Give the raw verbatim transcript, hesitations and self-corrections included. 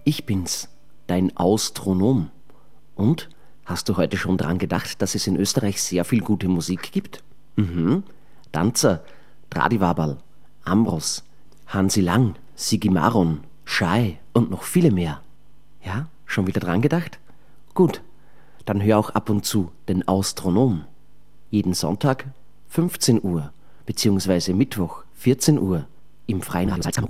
Ich bin's, dein Austronom. Und? Hast du heute schon dran gedacht, dass es in Österreich sehr viel gute Musik gibt? Mhm. Danzer, Tradivaberl, Ambros, Hansi Lang, Sigi Maron, Schei und noch viele mehr. Ja, schon wieder dran gedacht? Gut, dann hör auch ab und zu den Austronom. Jeden Sonntag fünfzehn Uhr, beziehungsweise Mittwoch vierzehn Uhr im freien Radio Salzkammergut.